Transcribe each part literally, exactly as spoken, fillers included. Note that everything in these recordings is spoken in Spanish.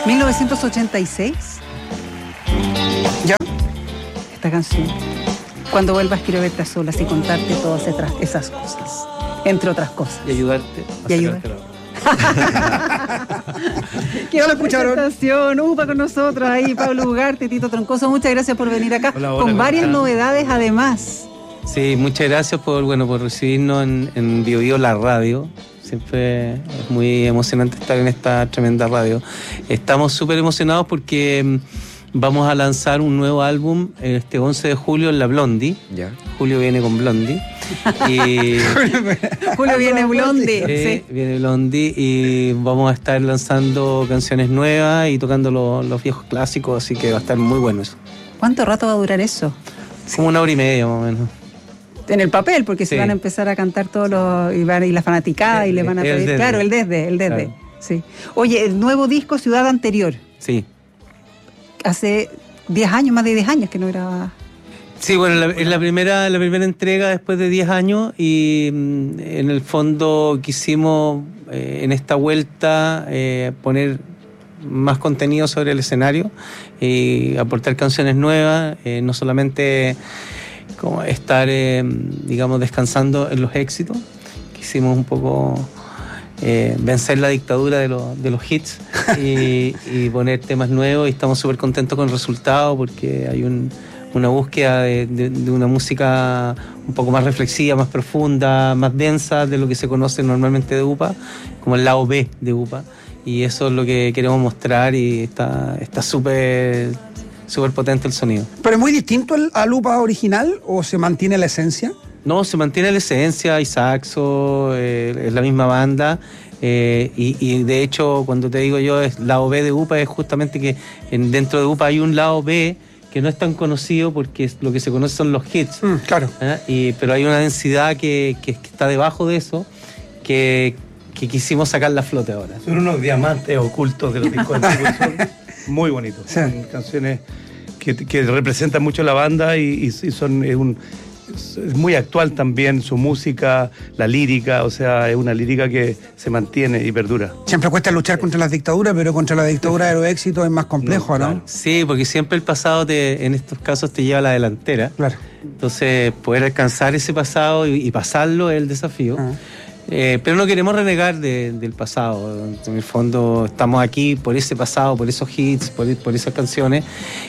mil novecientos ochenta y seis. ¿Ya? Esta canción. Cuando vuelvas quiero verte a solas y contarte todas esas cosas. Entre otras cosas. Y ayudarte a y ayudar. Qué buena presentación, UPA con nosotros ahí, Pablo Ugarte, Tito Troncoso, muchas gracias por venir acá. Hola, hola, con varias están? novedades además. Sí, muchas gracias por, bueno, por recibirnos en, en Bio Bio La Radio. Siempre es muy emocionante estar en esta tremenda radio. Estamos súper emocionados porque vamos a lanzar un nuevo álbum este once de julio en la Blondie. Ya. Julio viene con Blondie. Y Julio viene Blondie. eh, Sí. Viene Blondie y vamos a estar lanzando canciones nuevas y tocando lo, los viejos clásicos, así que va a estar muy bueno eso. ¿Cuánto rato va a durar eso? Como una hora y media más o menos. En el papel, porque Sí. se van a empezar a cantar todos los. Y, van, y la fanaticada y le van a El pedir. desde. Claro, el desde, el desde. Claro. Sí. Oye, el nuevo disco Ciudad Anterior. Sí. Hace diez años, más de diez años que no grababa. Sí, bueno, la, es la primera, la primera entrega después de diez años y mm, en el fondo quisimos eh, en esta vuelta eh, poner más contenido sobre el escenario y aportar canciones nuevas, eh, no solamente como estar, eh, digamos, descansando en los éxitos. Quisimos un poco eh, vencer la dictadura de, lo, de los hits y, y poner temas nuevos y estamos súper contentos con el resultado porque hay un una búsqueda de, de, de una música un poco más reflexiva, más profunda, más densa de lo que se conoce normalmente de UPA, como el lado B de UPA, y eso es lo que queremos mostrar y está está súper súper potente el sonido. ¿Pero es muy distinto al, al UPA original o se mantiene la esencia? No, se mantiene la esencia, hay saxo, eh, es la misma banda. Eh, y, y de hecho, cuando te digo yo es lado B de UPA, es justamente que en, dentro de UPA hay un lado B que no es tan conocido porque lo que se conoce son los hits. Mm, claro. ¿eh? Y, pero hay una densidad que, que, que está debajo de eso que, que quisimos sacar la flote ahora. Son unos diamantes ocultos de los discos antiguos. Son muy bonitos. Sí. Son canciones que, que representan mucho la banda y, y, y son es un es muy actual también su música, la lírica, o sea, es una lírica que se mantiene y perdura. Siempre cuesta luchar contra las dictaduras, pero contra la dictadura de los éxitos es más complejo, ¿no? Claro. Sí, porque siempre el pasado te, en estos casos te lleva a la delantera. Claro. Entonces, poder alcanzar ese pasado y, y pasarlo es el desafío. Ah. Eh, pero no queremos renegar de, del pasado. En el fondo estamos aquí por ese pasado, por esos hits, por, por esas canciones.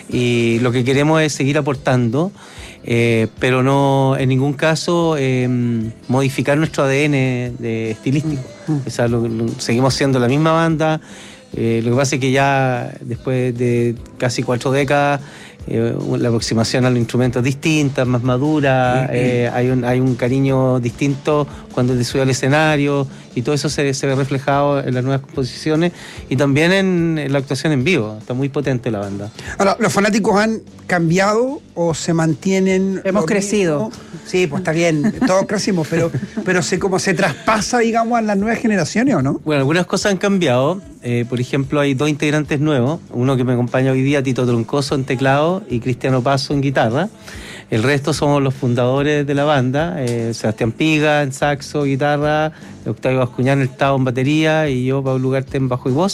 Y lo que queremos es seguir aportando, eh, pero no en ningún caso eh, modificar nuestro A D N de estilístico. Mm. O sea, lo, lo, seguimos siendo la misma banda. Eh, lo que pasa es que ya después de casi cuatro décadas Eh, la aproximación a los instrumentos es distinta, más madura, eh, hay, un, hay un cariño distinto cuando te sube al escenario y todo eso se, se ve reflejado en las nuevas composiciones y también en, en la actuación en vivo. Está muy potente la banda. Ahora, ¿los fanáticos han cambiado o se mantienen? Hemos lo crecido. mismo? Sí, pues está bien, todos crecimos, pero, pero se, como se traspasa, digamos, a las nuevas generaciones, ¿o no? Bueno, algunas cosas han cambiado. Eh, por ejemplo, hay dos integrantes nuevos. Uno que me acompaña hoy día, Tito Troncoso en teclado y Cristiano Paso en guitarra. El resto somos los fundadores de la banda. Eh, Sebastián Piga en saxo, guitarra, Octavio Bascuñán en el tao en batería y yo, Pablo Ugarte, en bajo y voz.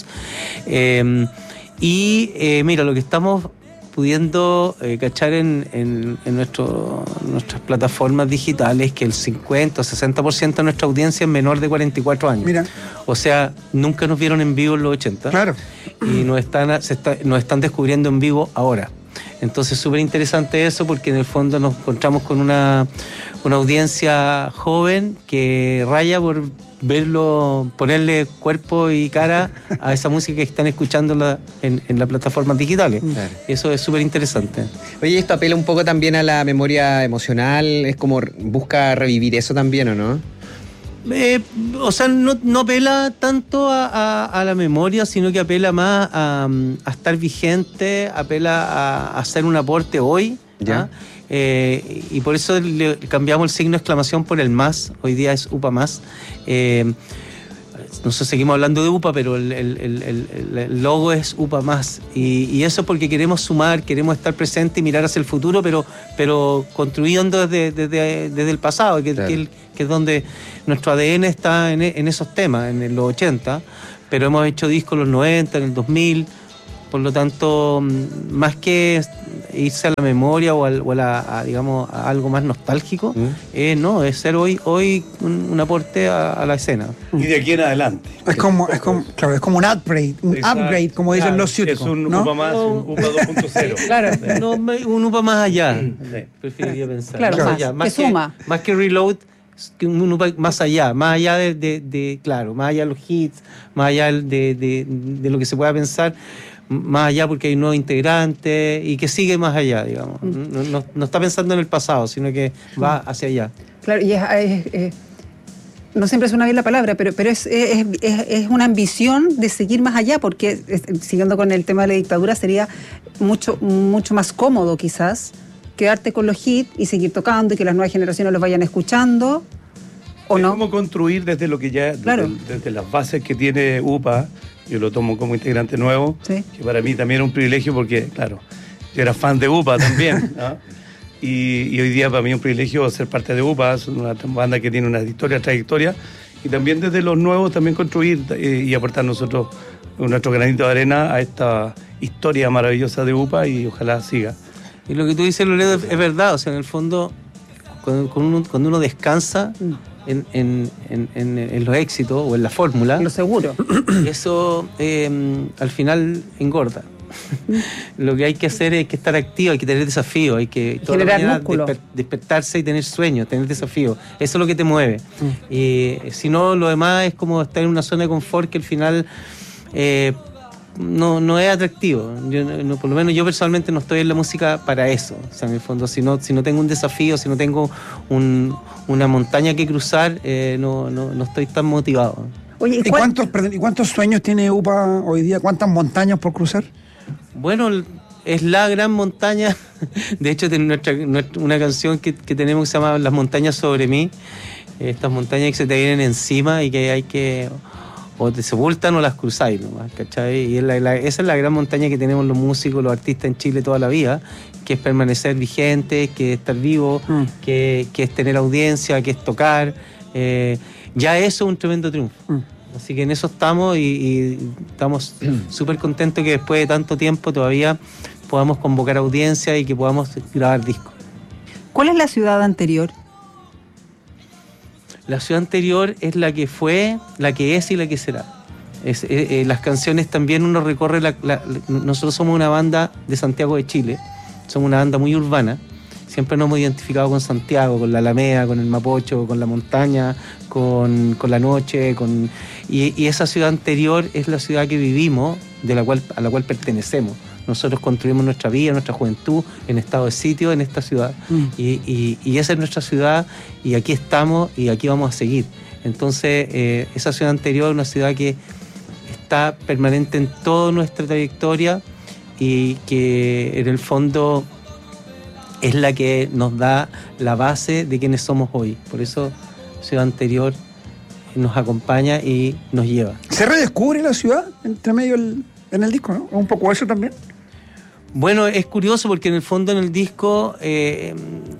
Eh, y eh, mira, lo que estamos pudiendo eh, cachar en, en, en nuestro, nuestras plataformas digitales que el cincuenta o sesenta por ciento de nuestra audiencia es menor de cuarenta y cuatro años. Mira. O sea, nunca nos vieron en vivo en los ochenta. Claro. Y nos están, se está, nos están descubriendo en vivo ahora. Entonces, súper interesante eso porque en el fondo nos encontramos con una, una audiencia joven que raya por verlo, ponerle cuerpo y cara a esa música que están escuchando la, en, en las plataformas digitales. Claro. Eso es súper interesante. Oye, esto apela un poco también a la memoria emocional, es como busca revivir eso también, ¿o no? Eh, o sea, no, no apela tanto a, a, a la memoria, sino que apela más a, a estar vigente, apela a, a hacer un aporte hoy. Ya. ¿ah? Eh, y por eso le cambiamos el signo de exclamación por el más. Hoy día es UPA más. Eh, nosotros seguimos hablando de UPA, pero el, el, el, el, el logo es UPA más. Y, y eso porque queremos sumar, queremos estar presentes y mirar hacia el futuro, pero, pero construyendo desde, desde, desde el pasado, que, Claro. que, el, que es donde nuestro A D N está en, en esos temas, en los ochenta, pero hemos hecho discos en los noventa, en el dos mil, Por lo tanto, más que irse a la memoria o, al, o a, la, a, digamos, a algo más nostálgico, mm. eh, no, es ser hoy, hoy un, un aporte a, a la escena. Y de aquí en adelante. Es como, es como, claro, es como un upgrade, un Exacto. upgrade, como dicen claro, los ciúticos. Es un ¿no? U P A más, un U P A dos punto cero. Claro, no, un U P A más allá, sí. preferiría pensar. Claro, más, más, allá, más que, que suma. Más que reload, un U P A más allá, más allá de, de, de, claro, más allá de los hits, más allá de, de, de lo que se pueda pensar, más allá porque hay nuevos integrantes y que sigue más allá, digamos. Mm. No, no, no está pensando en el pasado, sino que va hacia allá. Claro, y es, es, es, no siempre suena bien la palabra, pero, pero es, es, es, es una ambición de seguir más allá, porque es, siguiendo con el tema de la dictadura, sería mucho, mucho más cómodo quizás quedarte con los hits y seguir tocando y que las nuevas generaciones los vayan escuchando, ¿o es no? como construir desde lo que ya, claro. desde, desde las bases que tiene U P A. Yo lo tomo como integrante nuevo, sí. que para mí también era un privilegio porque, claro, yo era fan de U P A también, ¿no? y, y hoy día para mí es un privilegio ser parte de U P A, es una banda que tiene una historia, trayectoria, y también desde los nuevos también construir eh, y aportar nosotros nuestro granito de arena a esta historia maravillosa de U P A y ojalá siga. Y lo que tú dices, Loredo, es, es verdad, o sea, en el fondo, cuando, cuando, uno, cuando uno descansa... Mm. En, en, en, en, en los éxitos o en la fórmula. Lo seguro. Eso eh, al final engorda. Lo que hay que hacer es que estar activo, hay que tener desafíos, hay que toda generar la músculo. Desper, despertarse y tener sueños, tener desafíos. Eso es lo que te mueve. Mm. Y si no, lo demás es como estar en una zona de confort que al final eh, no, no es atractivo. Yo, no, por lo menos yo personalmente no estoy en la música para eso. O sea, en el fondo, si no, si no tengo un desafío, si no tengo un, una montaña que cruzar, eh, no, no, no estoy tan motivado. Oye, ¿y, ¿Y, cuántos, perdón, ¿y cuántos sueños tiene U P A hoy día? ¿Cuántas montañas por cruzar? Bueno, es la gran montaña. De hecho, nuestra, nuestra, una canción que, que tenemos que se llama Las montañas sobre mí. Estas montañas que se te vienen encima y que hay que... o te sepultan o las cruzáis nomás, ¿cachai? Y es la, la, esa es la gran montaña que tenemos los músicos, los artistas en Chile toda la vida, que es permanecer vigentes, que es estar vivo, mm. que, que es tener audiencia, que es tocar. Eh, ya eso es un tremendo triunfo. Mm. Así que en eso estamos y, y estamos súper contentos que después de tanto tiempo todavía podamos convocar audiencia y que podamos grabar discos. ¿Cuál es la ciudad anterior? La ciudad anterior es la que fue, la que es y la que será. Es, eh, eh, las canciones también uno recorre, la, la, nosotros somos una banda de Santiago de Chile, somos una banda muy urbana, siempre nos hemos identificado con Santiago, con la Alameda, con el Mapocho, con la montaña, con, con la noche, con, y, y esa ciudad anterior es la ciudad que vivimos, de la cual, a la cual pertenecemos. Nosotros construimos nuestra vida, nuestra juventud en estado de sitio en esta ciudad. Mm. Y, y, y esa es nuestra ciudad y aquí estamos y aquí vamos a seguir. Entonces, eh, esa ciudad anterior es una ciudad que está permanente en toda nuestra trayectoria y que en el fondo es la que nos da la base de quienes somos hoy. Por eso, ciudad anterior nos acompaña y nos lleva. ¿Se redescubre la ciudad entre medio el, en el disco, no? ¿Un poco eso también? Bueno, es curioso porque en el fondo en el disco eh,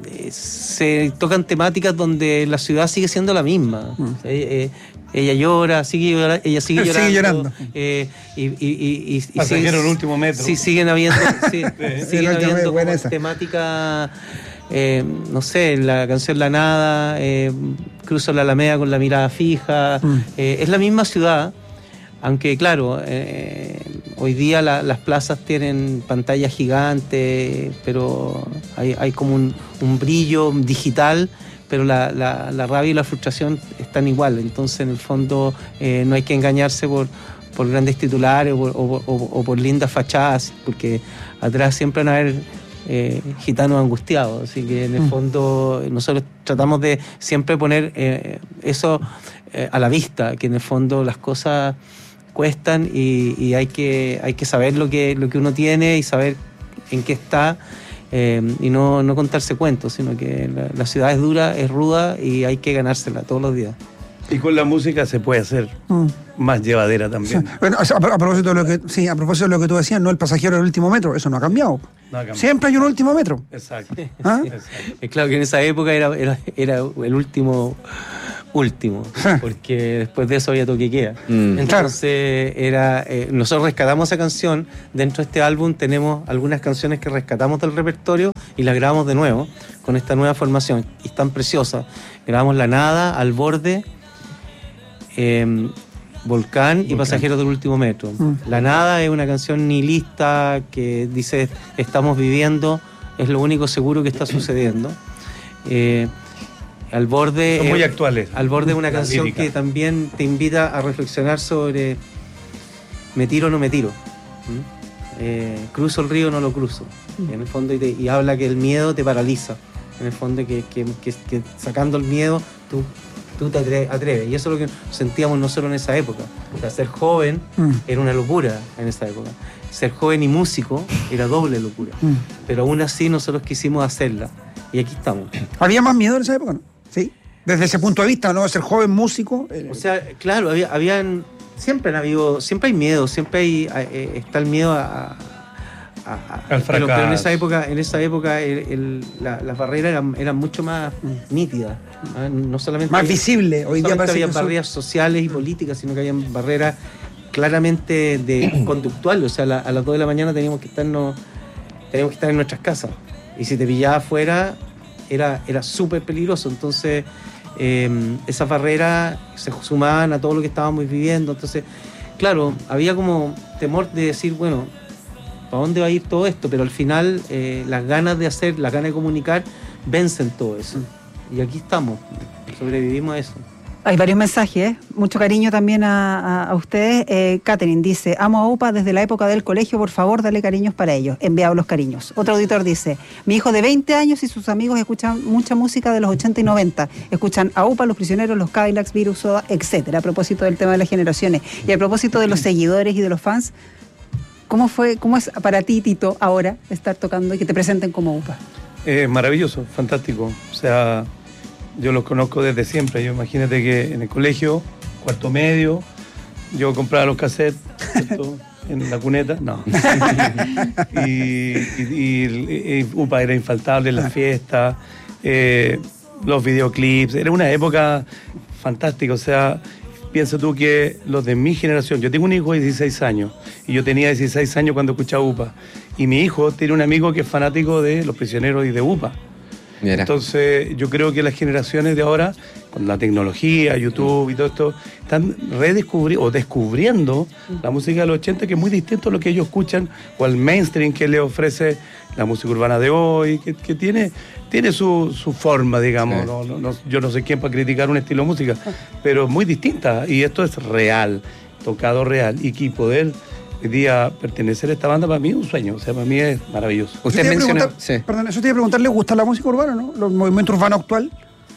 se tocan temáticas donde la ciudad sigue siendo la misma. Mm. O sea, eh, ella llora, sigue llora, ella sigue llorando. Sigue llorando. Eh, y, y, y, y, Pasajero el último metro. Sí, siguen habiendo, sí, siguen habiendo temáticas, eh, no sé, la canción La Nada, eh, Cruzo la Alameda con la mirada fija. Mm. Eh, es la misma ciudad. Aunque claro, eh, hoy día la, las plazas tienen pantallas gigantes, pero hay, hay como un, un brillo digital, pero la, la, la rabia y la frustración están igual. Entonces, en el fondo, eh, no hay que engañarse por, por grandes titulares o, o, o, o por lindas fachadas, porque atrás siempre van a haber eh, gitanos angustiados. Así que, en el fondo, nosotros tratamos de siempre poner eh, eso eh, a la vista, que en el fondo las cosas cuestan y, y hay que hay que saber lo que lo que uno tiene y saber en qué está, eh, y no, no contarse cuentos, sino que la, la ciudad es dura, es ruda y hay que ganársela todos los días. Y con la música se puede hacer mm. más llevadera también. Sí. Bueno, a, a propósito de lo que sí, a propósito de lo que tú decías, no el pasajero del último metro, eso no ha cambiado. No ha cambiado. Siempre hay un último metro. Exacto. ¿Ah? Sí. Es claro que en esa época era, era, era el último último, porque después de eso había toque queda. Mm. Entonces era eh, nosotros rescatamos esa canción. Dentro de este álbum tenemos algunas canciones que rescatamos del repertorio y las grabamos de nuevo con esta nueva formación, y están preciosas. Grabamos La Nada, Al Borde, eh, Volcán, Volcán y Pasajeros del Último Metro. Mm. La Nada es una canción nihilista que dice: estamos viviendo, es lo único seguro que está sucediendo. Eh, Al Borde Son muy eh, actuales. Al Borde es una canción lírica. que también te invita a reflexionar sobre me tiro o no me tiro. ¿Mm? Eh, cruzo el río o no lo cruzo. Mm. En el fondo, y, te, y habla que el miedo te paraliza. En el fondo, que, que, que, que sacando el miedo tú, tú te atre, atreves. Y eso es lo que sentíamos nosotros en esa época. O sea, ser joven mm. era una locura en esa época. Ser joven y músico era doble locura. Mm. Pero aún así nosotros quisimos hacerla. Y aquí estamos. ¿Había más miedo en esa época, no? Sí. Desde ese punto de vista, ¿no? Ser joven músico. O sea, claro, había, habían. Siempre han habido. Siempre hay miedo, siempre hay. Eh, está el miedo a. a, a Al fracaso. Pero, pero en esa época, en esa época el, el, la, las barreras eran, eran mucho más nítidas. ¿no? No solamente. Más visibles. Hoy no día solamente había que barreras son... sociales y políticas, sino que había barreras claramente de conductuales. O sea, la, a las dos de la mañana teníamos que estarnos, teníamos que estar en nuestras casas. Y si te pillaba afuera, era, era súper peligroso. Entonces, eh, esas barreras se sumaban a todo lo que estábamos viviendo. Entonces, claro, había como temor de decir, bueno, ¿para dónde va a ir todo esto? Pero al final, eh, las ganas de hacer, las ganas de comunicar, vencen todo eso. Y aquí estamos, sobrevivimos a eso. Hay varios mensajes, ¿eh? Mucho cariño también a, a, a ustedes. Eh, Catherine dice: amo a UPA desde la época del colegio, por favor, dale cariños para ellos. Enviado los cariños. Otro auditor dice: mi hijo de veinte años y sus amigos escuchan mucha música de los ochenta y noventa. Escuchan a UPA, Los Prisioneros, Los Cadillacs, Virus, Soda, etcétera. A propósito del tema de las generaciones. Y a propósito de los seguidores y de los fans, ¿cómo fue, cómo es para ti, Tito, ahora estar tocando y que te presenten como UPA? Eh, maravilloso, fantástico. O sea, yo los conozco desde siempre. Yo imagínate que en el colegio, cuarto medio, yo compraba los cassettes, ¿cierto? En la cuneta, no. y, y, y, y UPA era infaltable en las fiestas, eh, los videoclips. Era una época fantástica. O sea, piensa tú que los de mi generación, yo tengo un hijo de dieciséis años y yo tenía dieciséis años cuando escuchaba UPA. Y mi hijo tiene un amigo que es fanático de Los Prisioneros y de UPA. Mira. Entonces yo creo que las generaciones de ahora, con la tecnología, YouTube y todo esto, están redescubriendo o descubriendo la música de los ochenta, que es muy distinto a lo que ellos escuchan, o al mainstream que le ofrece la música urbana de hoy, que, que tiene, tiene su, su forma, digamos. Sí. No, no, no, yo no sé quién para criticar un estilo de música, pero muy distinta. Y esto es real, tocado real, y que poder hoy día pertenecer a esta banda para mí es un sueño, o sea, para mí es maravilloso. Usted menciona... Sí. Perdón, eso te iba a preguntar, ¿le gusta la música urbana, no? ¿El movimiento urbano actual?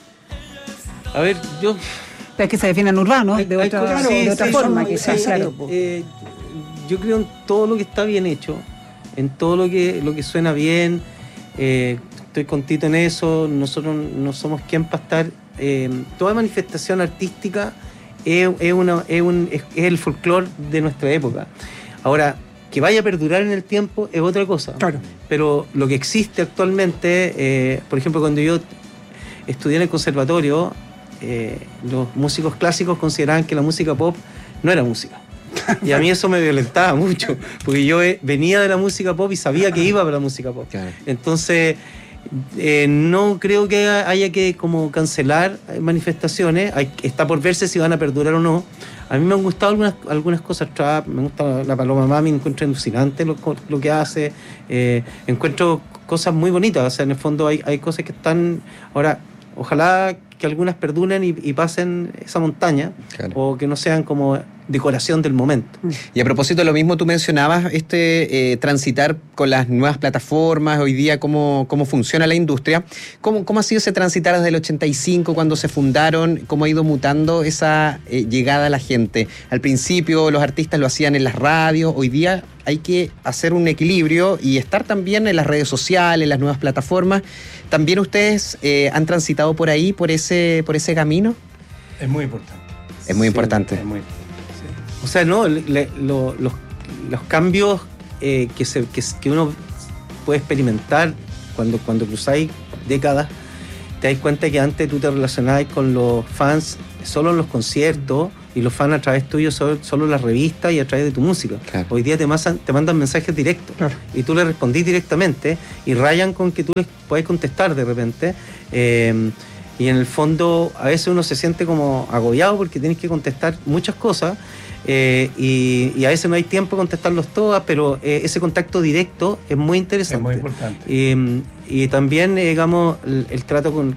A ver, yo... Es que se definen urbanos de, de otra, cosas, sí, de otra sí, forma, sí, quizás, sí, claro. Eh, yo creo en todo lo que está bien hecho, en todo lo que, lo que suena bien, eh, estoy con Tito en eso, nosotros no somos quien para estar... Eh, toda manifestación artística es, es, una, es, un, es, es el folclore de nuestra época. Ahora, que vaya a perdurar en el tiempo es otra cosa. Claro. Pero lo que existe actualmente, eh, por ejemplo, cuando yo estudié en el conservatorio, eh, los músicos clásicos consideraban que la música pop no era música. Y a mí eso me violentaba mucho, porque yo eh, venía de la música pop y sabía que iba para la música pop. Claro. Entonces, eh, no creo que haya que como cancelar manifestaciones. Hay, está por verse si van a perdurar o no. A mí me han gustado algunas, algunas cosas trap, me gusta la Paloma Mami, encuentro alucinante lo, lo que hace, eh, encuentro cosas muy bonitas, o sea, en el fondo hay, hay cosas que están, ahora, ojalá que algunas perduren y, y pasen esa montaña, claro. O que no sean como decoración del momento. Y a propósito de lo mismo, tú mencionabas este eh, transitar con las nuevas plataformas, hoy día cómo, cómo funciona la industria. ¿Cómo, ¿Cómo ha sido ese transitar desde el ochenta y cinco, cuando se fundaron? ¿Cómo ha ido mutando esa eh, llegada a la gente? Al principio los artistas lo hacían en las radios, hoy día hay que hacer un equilibrio y estar también en las redes sociales, en las nuevas plataformas. ¿También ustedes eh, han transitado por ahí, por ese, por ese camino? Es muy importante. Es muy sí, importante. Es muy O sea, no, le, lo, los, los cambios eh, que, se, que, que uno puede experimentar cuando, cuando cruzáis décadas te das cuenta que antes tú te relacionabas con los fans solo en los conciertos y los fans a través tuyo solo, solo en las revistas y a través de tu música. Claro. Hoy día te, masan, te mandan mensajes directos, claro, y tú les respondís directamente y rayan con que tú les puedes contestar de repente. Eh, y en el fondo a veces uno se siente como agobiado porque tienes que contestar muchas cosas. Eh, y, y a veces no hay tiempo de contestarlos todas, pero eh, ese contacto directo es muy interesante. Es muy importante. Y, y también, eh, digamos, el, el trato con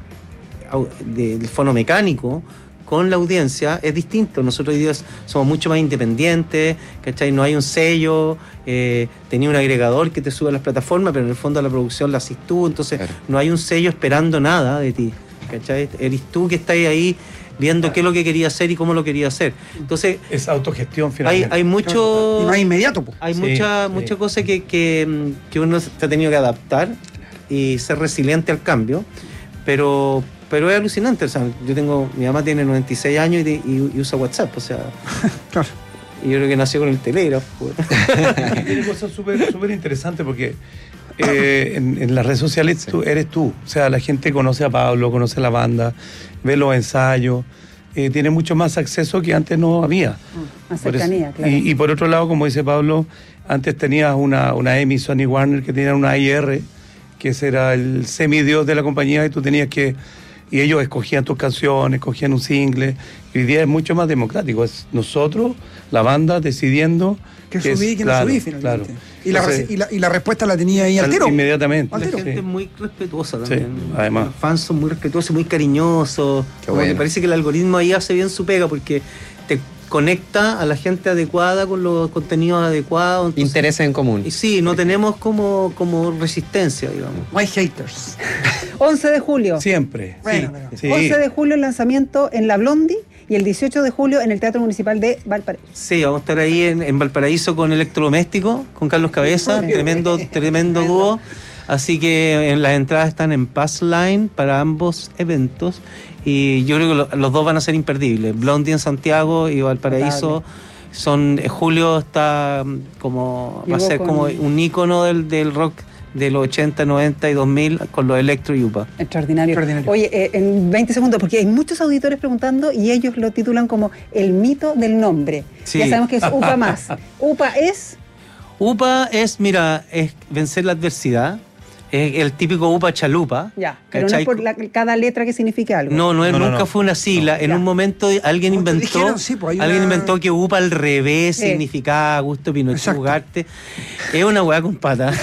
de, del fonomecánico con la audiencia es distinto. Nosotros hoy día somos mucho más independientes, ¿cachai? No hay un sello, eh, tenía un agregador que te sube a las plataformas, pero en el fondo la producción la haces tú, entonces claro, no hay un sello esperando nada de ti, ¿cachai? Eres tú que estás ahí viendo qué es lo que quería hacer y cómo lo quería hacer. Entonces es autogestión finalmente. Hay, hay mucho... Y no es inmediato. Po. Hay sí, muchas sí. mucha cosas que, que, que uno se ha tenido que adaptar y ser resiliente al cambio, pero, pero es alucinante. O sea, yo tengo, mi mamá tiene noventa y seis años y, y, y usa WhatsApp, o sea... Claro. Y yo creo que nació con el telégrafo. Tiene cosas súper súper interesantes porque eh, en, en las redes sociales sí, tú eres tú. O sea, la gente conoce a Pablo, conoce a la banda, ve los ensayos, eh, tiene mucho más acceso que antes no había. Más cercanía, eso, claro. Y, y por otro lado, como dice Pablo, antes tenías una, una EMI, Sony Warner, que tenía una I R, que ese era el semidios de la compañía y tú tenías que... Y ellos escogían tus canciones, escogían un single. Y hoy día es mucho más democrático. Es nosotros, la banda, decidiendo... Que subí y que no subí, finalmente. Claro. Y, la, Entonces, y, la, y la respuesta la tenía ahí al tiro. Inmediatamente. La Al tiro. gente Sí. es muy respetuosa también. Sí, además. Los fans son muy respetuosos, muy cariñosos. Qué Como bueno. que parece que el algoritmo ahí hace bien su pega porque te conecta a la gente adecuada con los contenidos adecuados. Entonces, Intereses en común. y sí, no tenemos como, como resistencia, digamos. No hay haters. once de julio. Siempre. Bueno, sí, bueno. sí. once de julio el lanzamiento en La Blondie y el dieciocho de julio en el Teatro Municipal de Valparaíso. Sí, vamos a estar ahí en, en Valparaíso con Electrodoméstico, con Carlos Cabeza, tremendo, tremendo dúo. Así que en las entradas están en Passline para ambos eventos y yo creo que lo, los dos van a ser imperdibles. Blondie en Santiago y Valparaíso son... eh, Julio está como... va a Llegó ser con- como un ícono del, del rock de los ochenta, noventa y dos mil con los Electro y Upa. Extraordinario. Extraordinario. Oye, eh, en veinte segundos, porque hay muchos auditores preguntando y ellos lo titulan como el mito del nombre. Sí. Ya sabemos que es UPA más. UPA es... Upa es, mira, es vencer la adversidad. Es el típico Upa Chalupa. Ya, pero no ¿cachai? es por la- cada letra que significa algo. No, no, No, no, nunca no. fue una sigla. No, en ya. un momento alguien Como te inventó, dijeron, sí, pues, hay alguien una- inventó que Upa al revés Sí. significaba Augusto Pinochet Exacto. Ugarte. Es una weá con pata.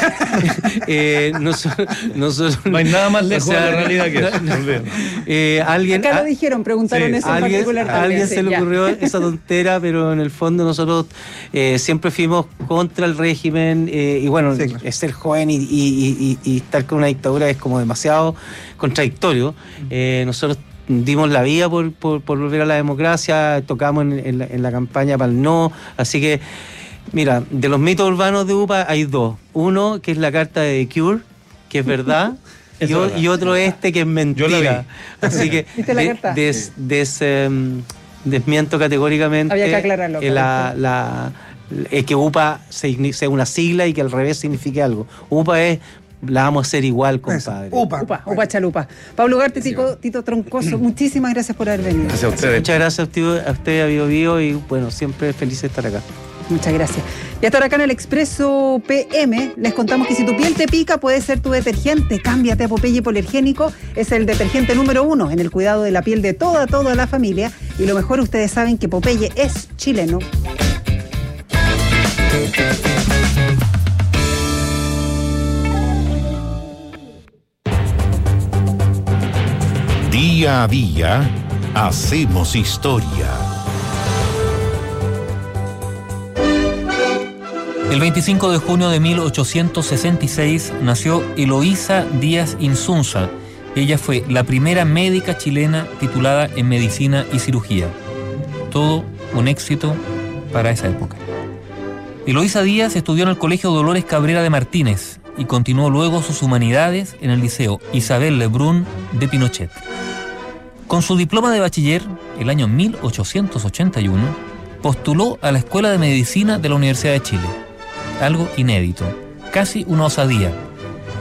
eh, nosotros, nosotros, No hay nada más lejos o sea, de la realidad que eso. no, olvídalo. eh, alguien, Acá a- lo dijeron, preguntaron sí, eso en alguien, particular a también, alguien sí, se le ya. ocurrió esa tontera, pero en el fondo nosotros eh, siempre fuimos contra el régimen eh, y bueno, Sí, claro. es ser joven y, y- y- y estar con una dictadura es como demasiado contradictorio. Eh, nosotros dimos la vida por, por, por volver a la democracia, tocamos en, en la, en la campaña para el no, así que mira, de los mitos urbanos de UPA hay dos. Uno que es la carta de The Cure, que es verdad. Y, Eso o- es verdad. y otro este que es mentira. Yo la vi. Así que ¿Viste la de- carta? des- des, em, desmiento categóricamente Había que aclararlo, eh, la, la, eh, que UPA signi- sea una sigla y que al revés signifique algo. UPA es la vamos a hacer igual, Eso. compadre. Upa. UPA, UPA Chalupa. Pablo Ugarte, Tico- Tito Troncoso, muchísimas gracias por haber venido. Gracias a ustedes. Muchas gracias a usted, a usted, a Bio Bio, y bueno, siempre feliz de estar acá. Muchas gracias. Y hasta ahora acá en el Expreso P M les contamos que si tu piel te pica puede ser tu detergente. Cámbiate a Popeye Hipoalergénico. Es el detergente número uno en el cuidado de la piel de toda, toda la familia. Y lo mejor, ustedes saben que Popeye es chileno. Día a día hacemos historia. El veinticinco de junio de mil ochocientos sesenta y seis nació Eloísa Díaz Insunza. Ella fue la primera médica chilena titulada en medicina y cirugía. Todo un éxito para esa época. Eloísa Díaz estudió en el Colegio Dolores Cabrera de Martínez y continuó luego sus humanidades en el Liceo Isabel Lebrun de Pinochet. Con su diploma de bachiller, el año mil ochocientos ochenta y uno, postuló a la Escuela de Medicina de la Universidad de Chile. Algo inédito, casi una osadía.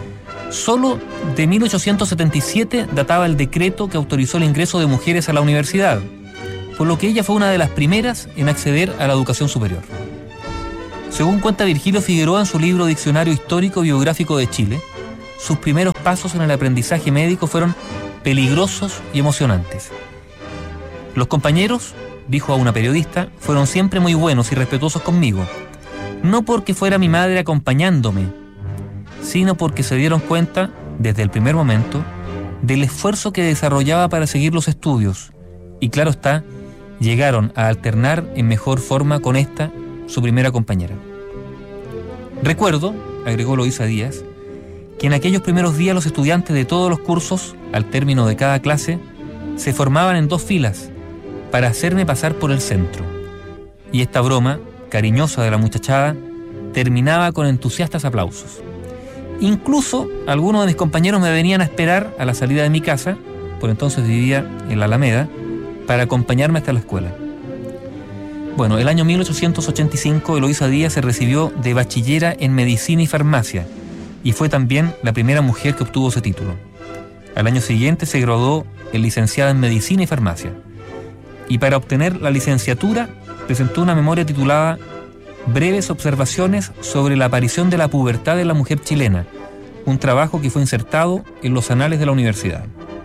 Solo de mil ochocientos setenta y siete databa el decreto que autorizó el ingreso de mujeres a la universidad, por lo que ella fue una de las primeras en acceder a la educación superior. Según cuenta Virgilio Figueroa en su libro Diccionario Histórico Biográfico de Chile, sus primeros pasos en el aprendizaje médico fueron peligrosos y emocionantes. Los compañeros, dijo a una periodista, fueron siempre muy buenos y respetuosos conmigo, no porque fuera mi madre acompañándome, sino porque se dieron cuenta, desde el primer momento, del esfuerzo que desarrollaba para seguir los estudios, y claro está, llegaron a alternar en mejor forma con esta, su primera compañera. Recuerdo, agregó Eloísa Díaz, que en aquellos primeros días los estudiantes de todos los cursos, al término de cada clase, se formaban en dos filas para hacerme pasar por el centro. Y esta broma, cariñosa de la muchachada, terminaba con entusiastas aplausos. Incluso algunos de mis compañeros me venían a esperar a la salida de mi casa, por entonces vivía en la Alameda, para acompañarme hasta la escuela. Bueno, el año mil ochocientos ochenta y cinco Eloísa Díaz se recibió de bachillera en medicina y farmacia y fue también la primera mujer que obtuvo ese título. Al año siguiente se graduó en licenciada en medicina y farmacia y para obtener la licenciatura presentó una memoria titulada Breves observaciones sobre la aparición de la pubertad en la mujer chilena, un trabajo que fue insertado en los anales de la universidad.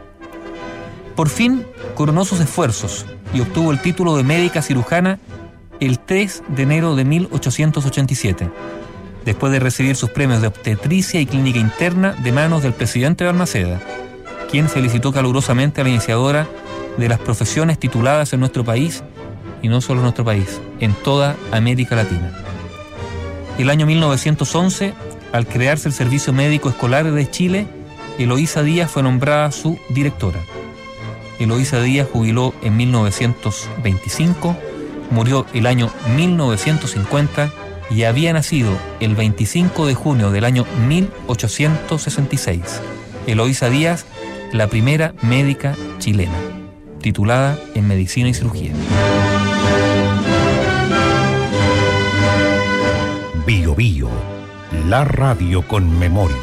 Por fin coronó sus esfuerzos y obtuvo el título de médica cirujana el tres de enero de mil ochocientos ochenta y siete, después de recibir sus premios de obstetricia y clínica interna de manos del presidente Balmaceda, quien felicitó calurosamente a la iniciadora de las profesiones tituladas en nuestro país, y no solo en nuestro país, en toda América Latina. El año mil novecientos once, al crearse el Servicio Médico Escolar de Chile, Eloísa Díaz fue nombrada su directora. Eloísa Díaz jubiló en mil novecientos veinticinco, murió el año mil novecientos cincuenta y había nacido el veinticinco de junio del año mil ochocientos sesenta y seis. Eloísa Díaz, la primera médica chilena, titulada en Medicina y Cirugía. Bio Bio, la radio con memoria.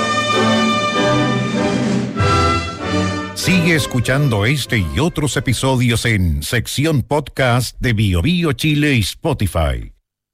Sigue escuchando este y otros episodios en sección podcast de Bio Bio Chile y Spotify.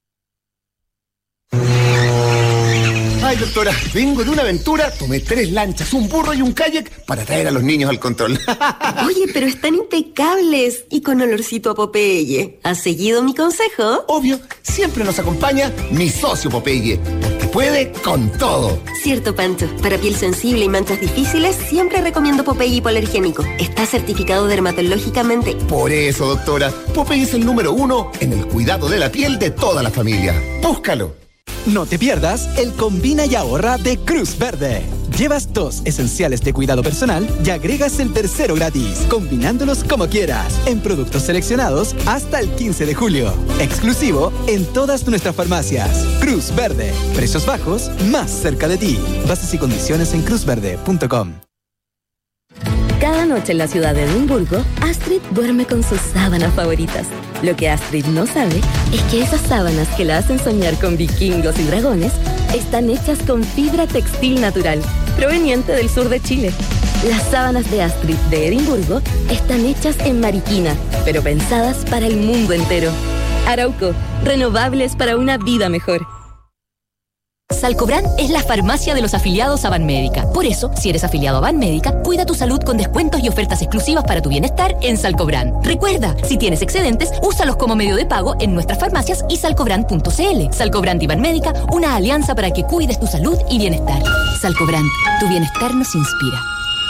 Ay, doctora, vengo de una aventura, tomé tres lanchas, un burro y un kayak para traer a los niños al control. Oye, pero están impecables y con olorcito a Popeye. ¿Has seguido mi consejo? Obvio, siempre nos acompaña mi socio Popeye, porque puede con todo. Cierto, Pancho. Para piel sensible y manchas difíciles, siempre recomiendo Popeye hipoalergénico. Está certificado dermatológicamente. Por eso, doctora, Popeye es el número uno en el cuidado de la piel de toda la familia. Búscalo. No te pierdas el Combina y Ahorra de Cruz Verde. Llevas dos esenciales de cuidado personal y agregas el tercero gratis, combinándolos como quieras, en productos seleccionados hasta el quince de julio. Exclusivo en todas nuestras farmacias. Cruz Verde. Precios bajos, más cerca de ti. Bases y condiciones en cruz verde punto com. Cada noche en la ciudad de Edimburgo, Astrid duerme con sus sábanas favoritas. Lo que Astrid no sabe es que esas sábanas que la hacen soñar con vikingos y dragones están hechas con fibra textil natural, proveniente del sur de Chile. Las sábanas de Astrid de Edimburgo están hechas en Mariquina, pero pensadas para el mundo entero. Arauco, renovables para una vida mejor. Salcobran es la farmacia de los afiliados a Banmédica. Por eso, si eres afiliado a Banmédica, cuida tu salud con descuentos y ofertas exclusivas para tu bienestar en Salcobran. Recuerda, si tienes excedentes, úsalos como medio de pago en nuestras farmacias y salcobran punto c l. Salcobran y Banmédica, una alianza para que cuides tu salud y bienestar. Salcobran, tu bienestar nos inspira.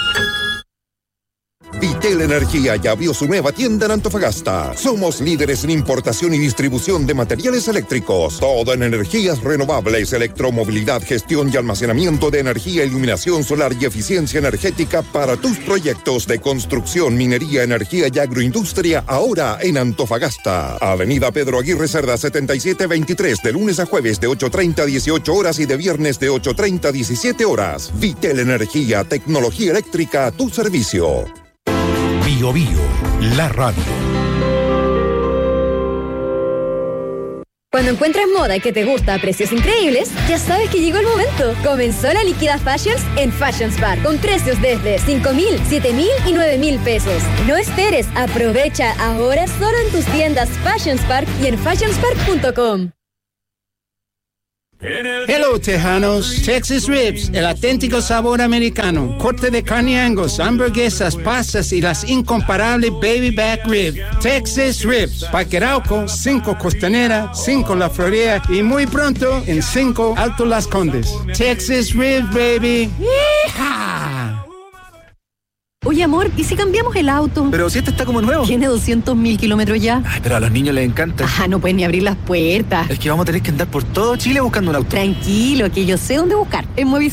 Vitel Energía ya abrió su nueva tienda en Antofagasta. Somos líderes en importación y distribución de materiales eléctricos. Todo en energías renovables, electromovilidad, gestión y almacenamiento de energía, iluminación solar y eficiencia energética para tus proyectos de construcción, minería, energía y agroindustria, ahora en Antofagasta. Avenida Pedro Aguirre Cerda setenta y siete veintitrés, de lunes a jueves de ocho treinta a dieciocho horas y de viernes de ocho treinta a diecisiete horas. Vitel Energía, tecnología eléctrica a tu servicio. Bio Bio, la radio. Cuando encuentras moda que te gusta a precios increíbles, ya sabes que llegó el momento. Comenzó la Liquida Fashions en Fashion Spark, con precios desde cinco mil, siete mil y nueve mil pesos. No esperes, aprovecha ahora solo en tus tiendas Fashion Spark y en fashion spark punto com. Hello, Tejanos. Texas Ribs, el auténtico sabor americano. Corte de carne Angus, hamburguesas, pastas y las incomparables Baby Back Ribs. Texas Ribs. Parque Arauco, cinco Costanera, cinco La Florida y muy pronto en cinco Alto Las Condes. Texas Ribs, baby. ¡Yeehaw! Oye, amor, ¿y si cambiamos el auto? Pero si este está como nuevo. Tiene doscientos mil kilómetros ya. Ay, pero a los niños les encanta. Ah, no pueden ni abrir las puertas. Es que vamos a tener que andar por todo Chile buscando un auto. Tranquilo, que yo sé dónde buscar. En Movistar.